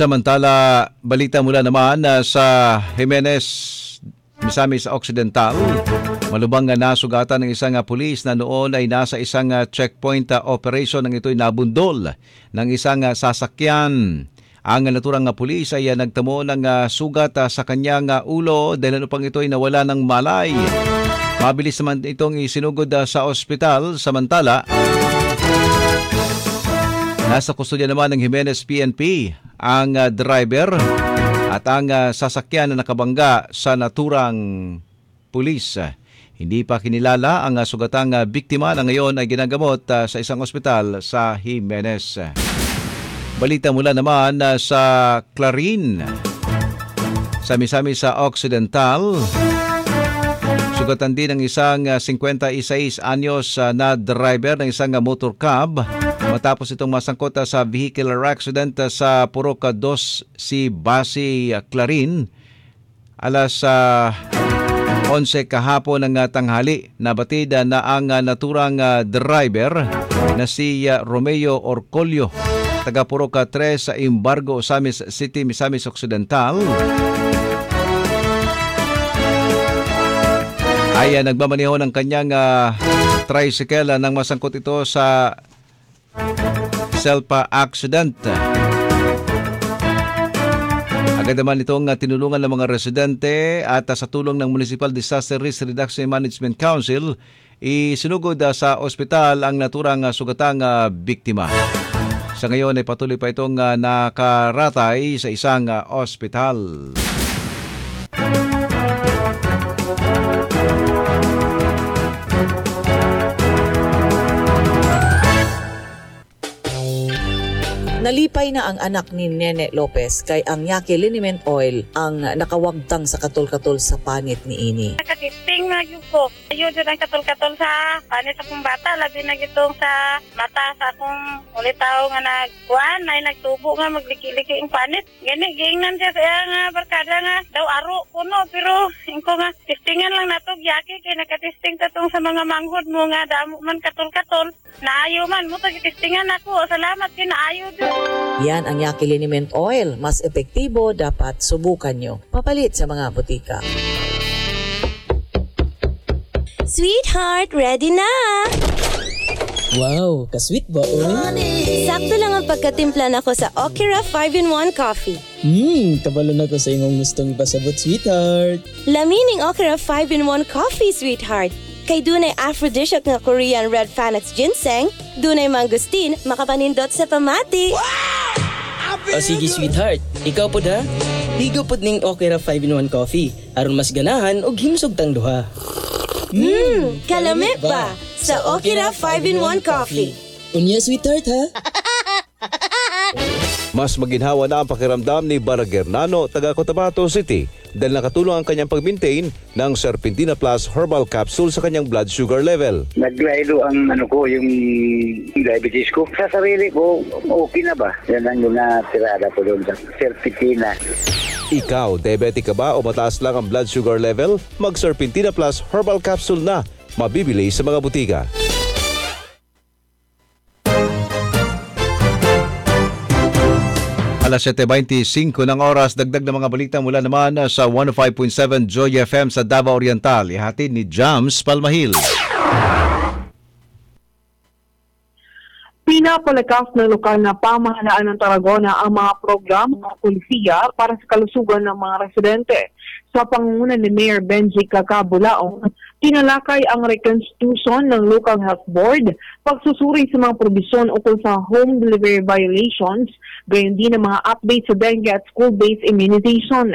Samantala, balita mula naman sa Jimenez, Misamis Occidental. Malubang nga nasugatan ng isang pulis na noon ay nasa isang checkpoint operation nang ito'y nabundol ng isang sasakyan. Ang naturang pulis ay nagtamo ng sugat sa kanyang ulo dahil upang ito'y nawala ng malay. Mabilis naman itong isinugod sa ospital. Samantala, nasa kustodya naman ng Jimenez PNP ang driver at ang sasakyan na nakabangga sa naturang pulis. Hindi pa kinilala ang sugatang biktima na ngayon ay ginagamot sa isang ospital sa Jimenez. Balita mula naman sa Clarin, sa Misamis Occidental. Sugatan din ng isang 56 anyos na driver ng isang motor cab matapos itong masangkot sa vehicular accident sa Purok 2 si Basi Clarin. Alas 11 kahapon ng tanghali, nabatid na ang naturang driver na si Romeo Orcolio, taga Purok 3 sa Imbargo, Osamis City, Misamis Occidental, ay nagmamaneho ng kanyang tricycle nang masangkot ito sa self-accident. Agad naman itong tinulungan ng mga residente at sa tulong ng Municipal Disaster Risk Reduction Management Council, isinugod sa ospital ang naturang sugatang biktima. Sa ngayon ay patuloy pa itong nakaratay sa isang ospital. Nalipay na ang anak ni Nene Lopez kay ang Yaqui Liniment Oil ang nakawagtang sa katol-katol sa panit ni ini. Nakatisting na yun ko. Ayun din ang katol-katol sa panit akong bata. Labi na gitong sa mata sa akong ulitaw nga nagkuhan ay nagtubo nga magliki-liki ang panit. Gani, giingnan siya sa nga barkada nga daw aro kuno. Pero ingko nga tistingan lang natog Yaqui kay nakatisting katong sa mga manghod mo nga damo man katol-katol. Naayo man mo tagitistingan ako. Salamat kinaayo din. Yan ang Yaqui Liniment Oil. Mas epektibo, dapat subukan nyo. Papalit sa mga butika. Sweetheart, ready na! Wow, ka-sweet ba, oy? Sakto lang ang pagkatimpla nako sa Okira 5-in-1 Coffee. Kabalo na ko sa imong gustong ipasabot, sweetheart. Lamining Okira 5-in-1 Coffee, sweetheart. Kay dunay aphrodisiac nga Korean red Panax ginseng, dunay mangustin, makapanindot sa pamati. O sige, sweetheart. Ikaw po da? Higo po ning Okira 5-in-1 Coffee. Aron mas ganahan og himsog tang duha. Kalami ba? Sa Okira 5-in-1 Coffee. Unya, sweetheart, ha? Mas maginhawa na ang pakiramdam ni Baragernano, taga Cotabato City, dahil nakatulong ang kanyang pag-maintain ng Serpentina Plus Herbal Capsule sa kanyang blood sugar level. Naglaylo ang yung diabetes ko. Sa sarili ko, okay na ba? Yan ang natirada ko doon sa Serpentina. Ikaw, diabetic ka ba o mataas lang ang blood sugar level? Mag-Serpentina Plus Herbal Capsule na. Mabibili sa mga butika. Alas 7:25 ng oras, dagdag na mga balita mula naman sa 105.7 Joy FM sa Davao Oriental. Ihatid ni Jams Palmahil. Pinapalakas ng lokal na pamahalaan ng Tarragona ang mga programa ng polisiya para sa kalusugan ng mga residente. Sa pangunguna ni Mayor Benji Cacabulaong, tinalakay ang reconstitution ng Local Health Board, pagsusuri sa mga probisyon ukol sa home delivery violations, gayon din ang mga updates sa dengue at school-based immunization.